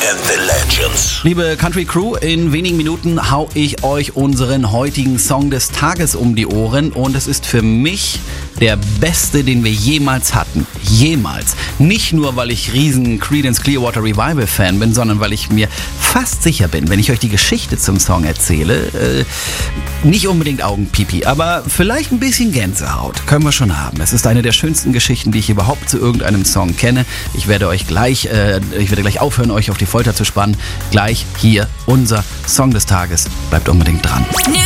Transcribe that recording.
and the Legends. Liebe Country Crew, in wenigen Minuten hau ich euch unseren heutigen Song des Tages um die Ohren und es ist für mich der beste, den wir jemals hatten. Jemals. Nicht nur, weil ich riesen Creedence Clearwater Revival Fan bin, sondern weil ich mir fast sicher bin, wenn ich euch die Geschichte zum Song erzähle, nicht unbedingt Augenpipi, aber vielleicht ein bisschen Gänsehaut können wir schon haben. Es ist eine der schönsten Geschichten, die ich überhaupt zu irgendeinem Song kenne. Ich werde gleich aufhören, euch auf die Folter zu spannen. Gleich hier unser Song des Tages. Bleibt unbedingt dran.